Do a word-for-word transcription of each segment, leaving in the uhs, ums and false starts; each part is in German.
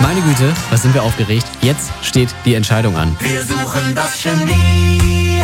Meine Güte, was sind wir aufgeregt. Jetzt steht die Entscheidung an. Wir suchen das Genie.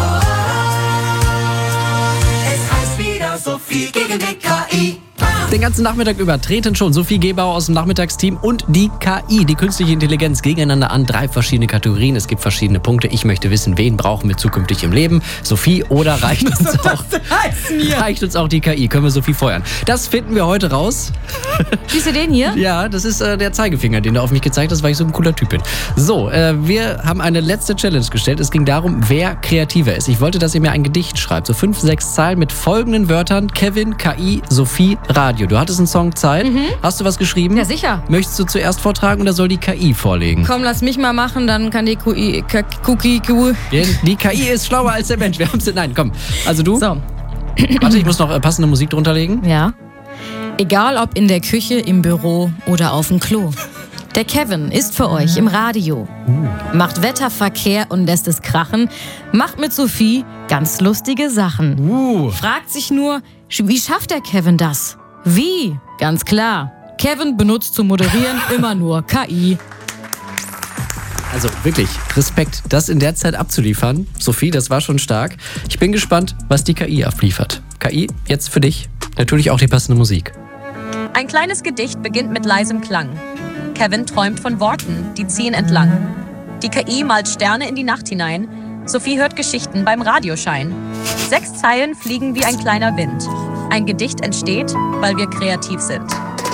Es heißt wieder Sophie gegen die K I. Den ganzen Nachmittag über treten schon Sophie Gebauer aus dem Nachmittagsteam und die K I, die künstliche Intelligenz, gegeneinander an. Drei verschiedene Kategorien. Es gibt verschiedene Punkte. Ich möchte wissen, wen brauchen wir zukünftig im Leben? Sophie oder reicht uns auch, reicht uns auch die K I? Können wir Sophie feuern? Das finden wir heute raus. Siehst du den hier? Ja, das ist äh, der Zeigefinger, den du auf mich gezeigt hast, weil ich so ein cooler Typ bin. So, äh, wir haben eine letzte Challenge gestellt. Es ging darum, wer kreativer ist. Ich wollte, dass ihr mir ein Gedicht schreibt. So fünf, sechs Zeilen mit folgenden Wörtern. Kevin, K I, Sophie, Radio. Du hattest einen Song Zeit. Mhm. Hast du was geschrieben? Ja, sicher. Möchtest du zuerst vortragen oder soll die K I vorlegen? Komm, lass mich mal machen, dann kann die Q I... Cookie... Die K I ist schlauer als der Mensch. Wir haben's. Nein, komm. Also du? So. Warte, ich muss noch passende Musik drunter legen. Ja. Egal ob in der Küche, im Büro oder auf dem Klo. Der Kevin ist für euch im Radio. Uh. Macht Wetterverkehr und lässt es krachen. Macht mit Sophie ganz lustige Sachen. Uh. Fragt sich nur, wie schafft der Kevin das? Wie? Ganz klar. Kevin benutzt zum Moderieren immer nur K I. Also wirklich, Respekt, das in der Zeit abzuliefern. Sophie, das war schon stark. Ich bin gespannt, was die K I abliefert. K I, jetzt für dich. Natürlich auch die passende Musik. Ein kleines Gedicht beginnt mit leisem Klang. Kevin träumt von Worten, die ziehen entlang. Die K I malt Sterne in die Nacht hinein. Sophie hört Geschichten beim Radioschein. Sechs Zeilen fliegen wie ein kleiner Wind. Ein Gedicht entsteht, weil wir kreativ sind.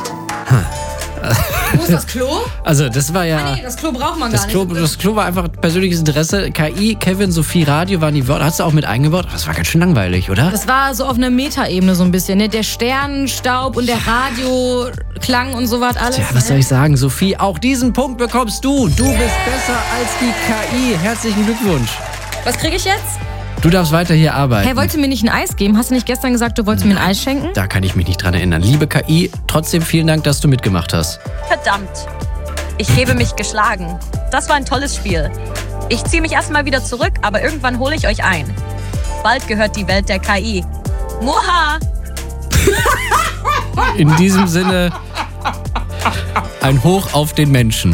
Wo ist das Klo? Also das war ja... Ah, nee, das Klo braucht man das gar Klo, nicht. Das Klo war einfach persönliches Interesse. K I, Kevin, Sophie, Radio waren die Wörter. Hast du auch mit eingebaut? Das war ganz schön langweilig, oder? Das war so auf einer Metaebene so ein bisschen, ne? Der Sternenstaub und der Radioklang und sowas alles. Tja, was soll ich sagen, Sophie? Auch diesen Punkt bekommst du. Du bist besser als die K I. Herzlichen Glückwunsch. Was kriege ich jetzt? Du darfst weiter hier arbeiten. Hey, wolltest du mir nicht ein Eis geben? Hast du nicht gestern gesagt, du wolltest mir ein Eis schenken? Da kann ich mich nicht dran erinnern. Liebe K I, trotzdem vielen Dank, dass du mitgemacht hast. Verdammt. Ich hebe mich geschlagen. Das war ein tolles Spiel. Ich ziehe mich erstmal wieder zurück, aber irgendwann hole ich euch ein. Bald gehört die Welt der K I. Moha! In diesem Sinne, ein Hoch auf den Menschen.